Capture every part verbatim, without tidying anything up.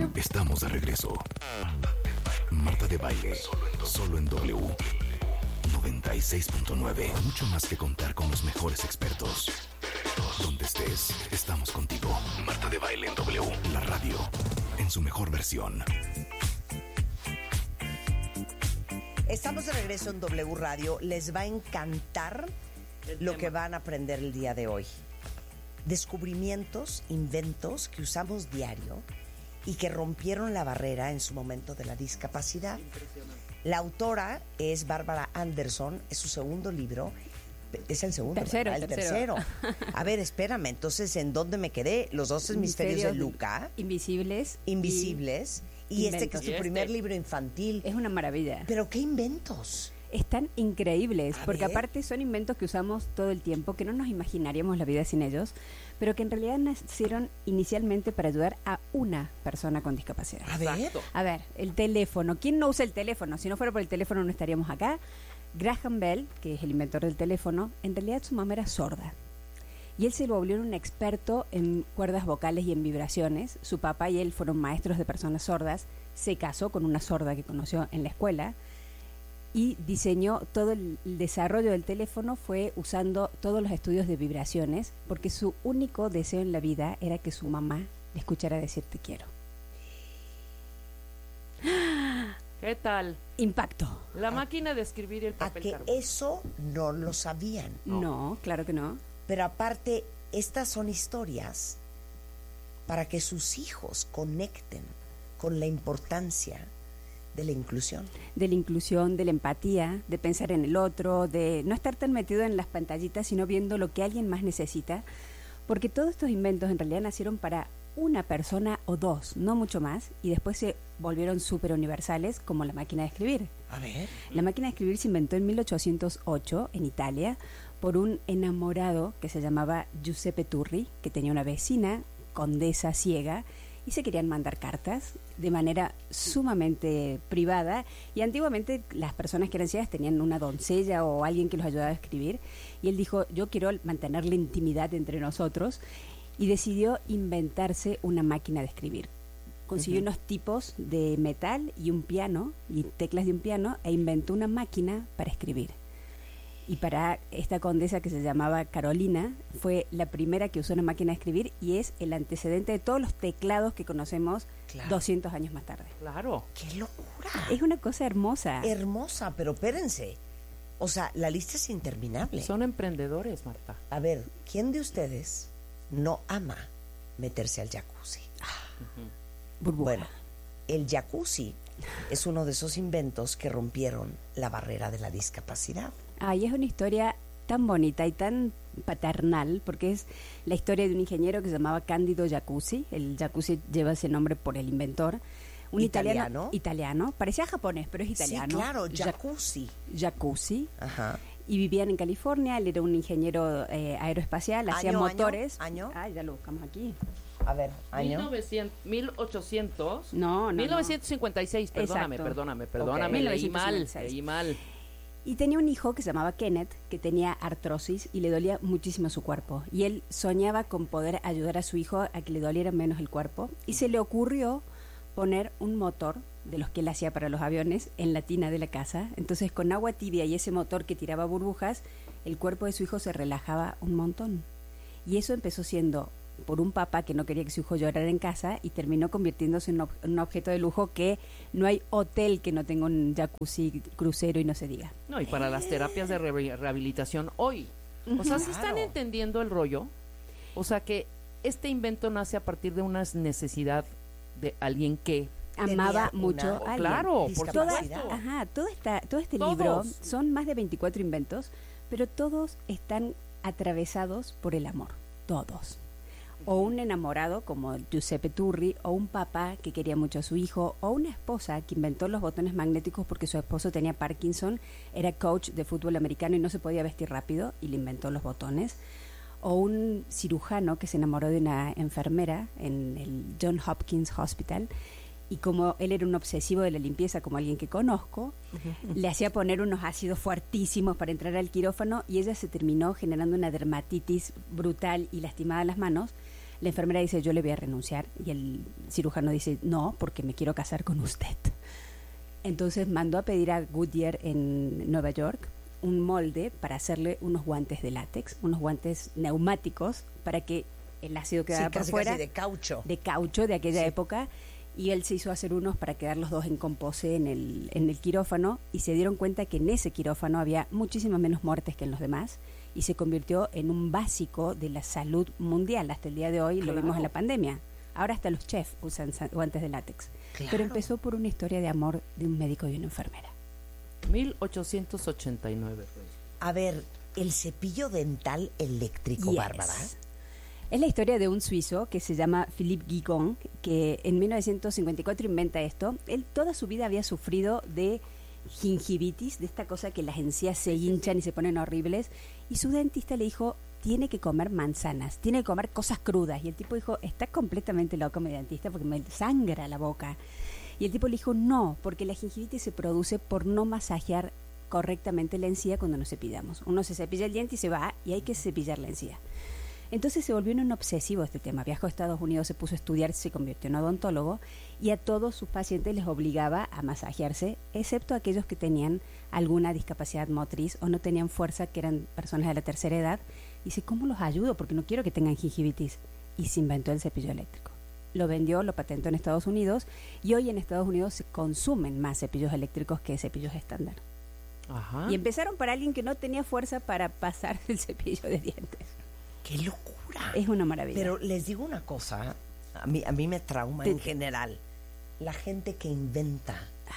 Estamos de regreso. Marta de Baile, solo en W noventa y seis punto nueve. Mucho más que contar con los mejores expertos. Donde estés, estamos contigo. Marta de Baile en W, la radio, en su mejor versión. Estamos de regreso en W Radio. Les va a encantar lo que van a aprender el día de hoy. Descubrimientos, inventos que usamos diario y que rompieron la barrera en su momento de la discapacidad. La autora es Bárbara Anderson, es su segundo libro. Es el segundo, tercero, ¿verdad? El tercero. tercero. A ver, espérame, entonces, ¿en dónde me quedé? Los doce misterios, misterios de Luca. Invisibles. Invisibles. Y, y este que es tu primer este? libro infantil. Es una maravilla. ¿Pero qué inventos? Están increíbles, A porque ver. aparte son inventos que usamos todo el tiempo, que no nos imaginaríamos la vida sin ellos, pero que en realidad nacieron inicialmente para ayudar a una persona con discapacidad. A ver. Exacto. A ver, el teléfono. ¿Quién no usa el teléfono? Si no fuera por el teléfono no estaríamos acá. Graham Bell, que es el inventor del teléfono, en realidad su mamá era sorda. Y él se volvió un experto en cuerdas vocales y en vibraciones. Su papá y él fueron maestros de personas sordas. Se casó con una sorda que conoció en la escuela. Y diseñó todo el desarrollo del teléfono, fue usando todos los estudios de vibraciones, porque su único deseo en la vida era que su mamá le escuchara decir te quiero. ¿Qué tal? Impacto. La máquina de escribir y el A papel que carbón. eso no lo sabían. No. no, claro que no. Pero aparte, estas son historias para que sus hijos conecten con la importancia de la inclusión. De la inclusión, de la empatía, de pensar en el otro, de no estar tan metido en las pantallitas, sino viendo lo que alguien más necesita, porque todos estos inventos en realidad nacieron para una persona o dos, no mucho más, y después se volvieron súper universales, como la máquina de escribir. A ver. La máquina de escribir se inventó en mil ochocientos ocho en Italia por un enamorado que se llamaba Giuseppe Turri, que tenía una vecina, condesa ciega, y se querían mandar cartas de manera sumamente privada, y antiguamente las personas que eran ciegas tenían una doncella o alguien que los ayudaba a escribir, y él dijo, yo quiero mantener la intimidad entre nosotros, y decidió inventarse una máquina de escribir. Consiguió uh-huh. unos tipos de metal y un piano, y teclas de un piano, e inventó una máquina para escribir. Y para esta condesa que se llamaba Carolina, fue la primera que usó una máquina de escribir y es el antecedente de todos los teclados que conocemos claro. doscientos años más tarde. Claro. ¡Qué locura! Es una cosa hermosa. Hermosa, pero espérense. O sea, la lista es interminable. Son emprendedores, Marta. A ver, ¿quién de ustedes no ama meterse al jacuzzi? Ah. Uh-huh. Burbuja. Bueno, el jacuzzi es uno de esos inventos que rompieron la barrera de la discapacidad. Ay, es una historia tan bonita y tan paternal, porque es la historia de un ingeniero que se llamaba Cándido Jacuzzi. El jacuzzi lleva ese nombre por el inventor. Un ¿Italiano? italiano. Italiano. Parecía japonés, pero es italiano. Sí, claro, jacuzzi. Jacuzzi. Ajá. Y vivían en California. Él era un ingeniero eh, aeroespacial, hacía ¿Año, motores. ¿Año? Ah, ya lo buscamos aquí. A ver, año. mil novecientos, mil ochocientos. No, no. mil novecientos cincuenta y seis, no. perdóname, Exacto. perdóname, perdóname, Okay. leí mal, mil novecientos cincuenta y seis. leí mal. Y tenía un hijo que se llamaba Kenneth, que tenía artrosis y le dolía muchísimo su cuerpo. Y él soñaba con poder ayudar a su hijo a que le doliera menos el cuerpo. Y se le ocurrió poner un motor de los que él hacía para los aviones en la tina de la casa. Entonces, con agua tibia y ese motor que tiraba burbujas, el cuerpo de su hijo se relajaba un montón. Y eso empezó siendo por un papá que no quería que su hijo llorara en casa y terminó convirtiéndose en un, ob- un objeto de lujo que no hay hotel que no tenga un jacuzzi, crucero y no se diga. No, y para las terapias de re- rehabilitación hoy. O sea, ¿se están Claro. entendiendo el rollo? O sea, que este invento nace a partir de una necesidad de alguien que... Amaba Tenía mucho una a alguien. Claro, por Toda, supuesto. ajá, todo, esta, todo este Todos. libro son más de veinticuatro inventos, pero todos están atravesados por el amor, todos. O un enamorado como Giuseppe Turri, o un papá que quería mucho a su hijo, o una esposa que inventó los botones magnéticos porque su esposo tenía Parkinson, era coach de fútbol americano y no se podía vestir rápido y le inventó los botones. O un cirujano que se enamoró de una enfermera en el Johns Hopkins Hospital y como él era un obsesivo de la limpieza, como alguien que conozco, uh-huh. le hacía poner unos ácidos fuertísimos para entrar al quirófano y ella se terminó generando una dermatitis brutal y lastimada las manos. La enfermera dice, yo le voy a renunciar, y el cirujano dice, no, porque me quiero casar con usted. Entonces mandó a pedir a Goodyear en Nueva York un molde para hacerle unos guantes de látex, unos guantes neumáticos para que el ácido quedara sí, por casi, fuera. Casi de caucho. De caucho de aquella sí. época. Y él se hizo hacer unos para quedar los dos en compose en el, en el quirófano, y se dieron cuenta que en ese quirófano había muchísimas menos muertes que en los demás, y se convirtió en un básico de la salud mundial. Hasta el día de hoy claro. Lo vimos en la pandemia. Ahora hasta los chefs usan guantes de látex. Claro. Pero empezó por una historia de amor de un médico y una enfermera. mil ochocientos ochenta y nueve. A ver, el cepillo dental eléctrico, yes. Bárbara. Es la historia de un suizo que se llama Philippe Guigon, que en mil novecientos cincuenta y cuatro inventa esto. Él toda su vida había sufrido de gingivitis, de esta cosa que las encías se hinchan y se ponen horribles, y su dentista le dijo, tiene que comer manzanas, tiene que comer cosas crudas. Y el tipo dijo, está completamente loco mi dentista porque me sangra la boca. Y el tipo le dijo, no, porque la gingivitis se produce por no masajear correctamente la encía cuando nos cepillamos. Uno se cepilla el diente y se va, y hay que cepillar la encía. Entonces se volvió en un obsesivo este tema. Viajó a Estados Unidos, se puso a estudiar, se convirtió en odontólogo, y a todos sus pacientes les obligaba a masajearse, excepto a aquellos que tenían alguna discapacidad motriz o no tenían fuerza, que eran personas de la tercera edad. Dice, ¿cómo los ayudo? Porque no quiero que tengan gingivitis. Y se inventó el cepillo eléctrico. Lo vendió, lo patentó en Estados Unidos, y hoy en Estados Unidos se consumen más cepillos eléctricos que cepillos estándar. Ajá. Y empezaron para alguien que no tenía fuerza para pasar el cepillo de dientes. ¡Qué locura! Es una maravilla. Pero les digo una cosa, a mí, a mí me trauma Te... en general, la gente que inventa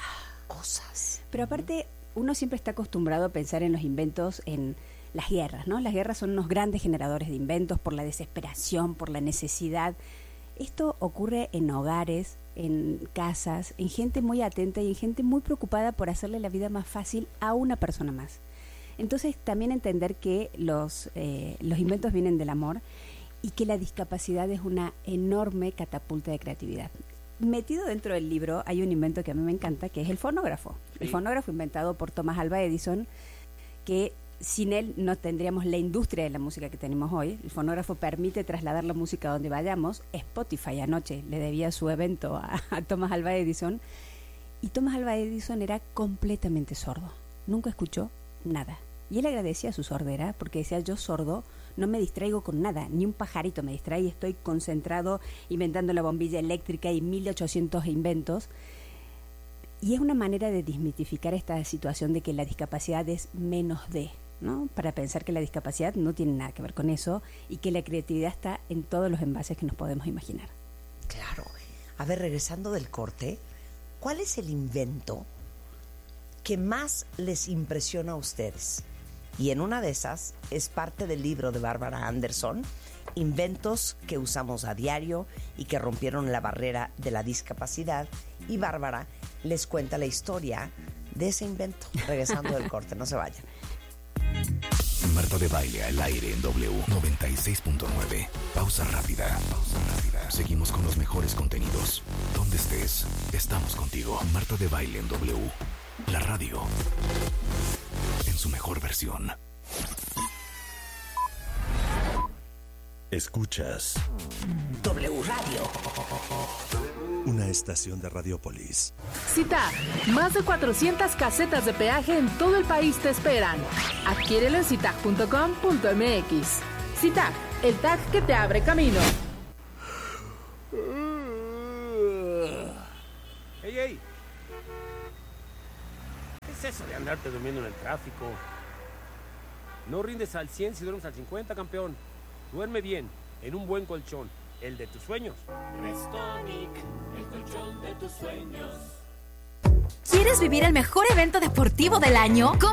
cosas. Pero aparte, uno siempre está acostumbrado a pensar en los inventos en las guerras, ¿no? Las guerras son unos grandes generadores de inventos por la desesperación, por la necesidad. Esto ocurre en hogares, en casas, en gente muy atenta y en gente muy preocupada por hacerle la vida más fácil a una persona más. Entonces también entender que los, eh, los inventos vienen del amor, y que la discapacidad es una enorme catapulta de creatividad. Metido dentro del libro hay un invento que a mí me encanta, que es el fonógrafo. Sí. El fonógrafo inventado por Thomas Alva Edison, que sin él no tendríamos la industria de la música que tenemos hoy. El fonógrafo permite trasladar la música a donde vayamos. Spotify anoche le debía su evento a, a Thomas Alva Edison, y Thomas Alva Edison era completamente sordo. Nunca escuchó nada. Y él agradecía su sordera, porque decía, yo sordo no me distraigo con nada, ni un pajarito me distrae, y estoy concentrado inventando la bombilla eléctrica y mil ochocientos inventos. Y es una manera de desmitificar esta situación de que la discapacidad es menos de, ¿no? Para pensar que la discapacidad no tiene nada que ver con eso, y que la creatividad está en todos los envases que nos podemos imaginar. Claro. A ver, regresando del corte, ¿cuál es el invento que más les impresiona a ustedes? Y en una de esas es parte del libro de Bárbara Anderson, Inventos que usamos a diario y que rompieron la barrera de la discapacidad. Y Bárbara les cuenta la historia de ese invento. Regresando del corte, no se vayan. Marta de Baile al aire en W noventa y seis punto nueve. Pausa rápida. Pausa rápida. Seguimos con los mejores contenidos. Donde estés, estamos contigo. Marta de Baile en W. La radio en su mejor versión. Escuchas W Radio, una estación de Radiopolis. Cita, más de cuatrocientas casetas de peaje en todo el país te esperan. Adquiérelo en citag punto com punto m x. Citag, el tag que te abre camino. ¡Ey, ey! ¿Qué es eso de andarte durmiendo en el tráfico? No rindes al cien si duermes al cincuenta, campeón. Duerme bien, en un buen colchón, el de tus sueños. Restonic, el colchón de tus sueños. ¿Quieres vivir el mejor evento deportivo del año?